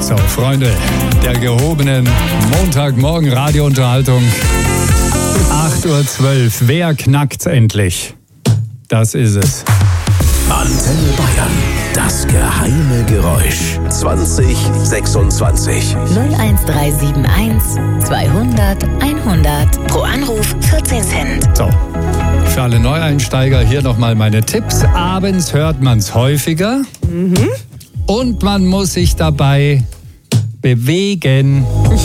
So, Freunde der gehobenen Montagmorgen Radiounterhaltung. 8:12 Uhr. Wer knackt's endlich? Das ist es. Antenne Bayern. Das geheime Geräusch. 2026. 01371 200 100. Pro Anruf 14 Cent. So, für alle Neueinsteiger hier nochmal meine Tipps. Abends hört man's häufiger. Und man muss sich dabei bewegen.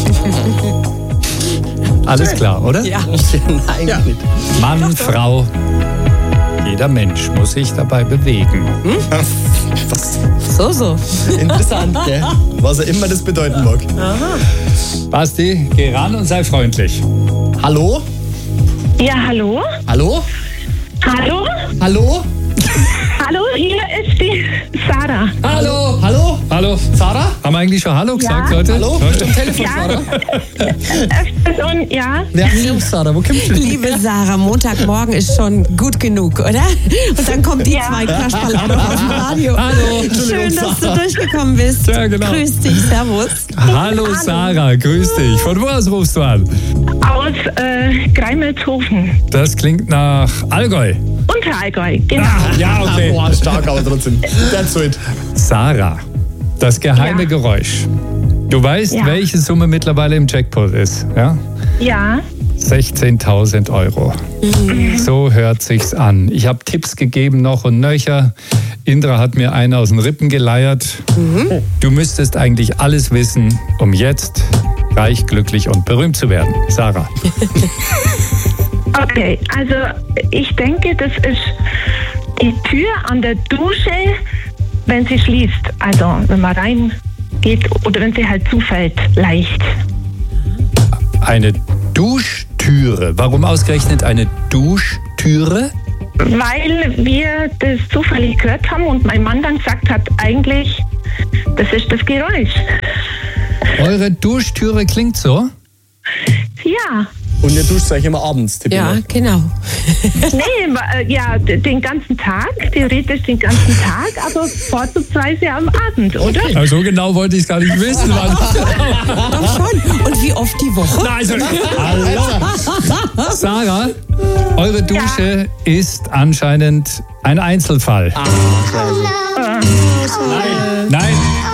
Alles klar, oder? Ja. Nein, ja. Nicht. Mann, Frau, jeder Mensch muss sich dabei bewegen. So. Interessant, gell? Was er immer das bedeuten mag. Basti, geh ran und sei freundlich. Hallo? Ja, hallo? Hallo? Hallo? Hallo? Hallo, hier ist die Sarah. Hallo? Hallo? Hallo. Sarah? Haben wir eigentlich schon Hallo gesagt, Ja. Leute? Hallo? Bist du am Telefon, Ja. Sarah? Öfters und ja. Ja, Sarah, wo kommst du denn? Liebe Sarah, Montagmorgen ist schon gut genug, oder? Und dann kommen die Ja. zwei Kasperl auch noch aus dem Radio. Hallo. Schön, dass du durchgekommen bist. Ja, genau. Grüß dich, servus. Hallo Sarah, grüß dich. Von wo aus rufst du an? Aus Greimelshofen. Das klingt nach Allgäu. Unterallgäu, genau. Ja, okay. Boah, stark, aber trotzdem. That's it. Sarah, das geheime Ja. Geräusch. Du weißt, Ja. welche Summe mittlerweile im Jackpot ist, ja? Ja. 16.000 Euro. So hört sich's an. Ich habe Tipps gegeben noch und nöcher. Indra hat mir einen aus den Rippen geleiert. Du müsstest eigentlich alles wissen, um jetzt reich, glücklich und berühmt zu werden. Sarah. Okay, also ich denke, das ist die Tür an der Dusche, wenn sie schließt. Also wenn man reingeht oder wenn sie halt zufällt, leicht. Eine Duschtüre. Warum ausgerechnet eine Duschtüre? Weil wir das zufällig gehört haben und mein Mann dann gesagt hat, eigentlich, das ist das Geräusch. Eure Duschtüre klingt so? Ja. Und ihr duscht euch immer abends, tippe ich Ja, mal. genau. Nee, ja, den ganzen Tag, theoretisch den ganzen Tag, aber vorzugsweise am Abend, oder? Ja, so genau wollte ich es gar nicht wissen. Doch schon. Und wie oft die Woche? Na, also, Sarah, eure Dusche ist anscheinend ein Einzelfall. Nein.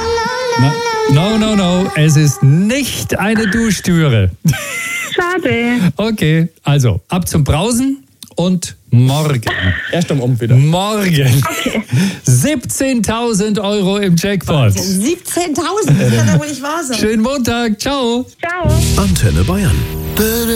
No. Es ist nicht eine Duschtüre. Schade. Okay, also ab zum Brausen und morgen. Erst am Abend wieder. Morgen. 17.000 Euro im Jackpot. 17.000, das kann doch wohl nicht wahr sein. Schönen Montag. Ciao. Ciao. Antenne Bayern.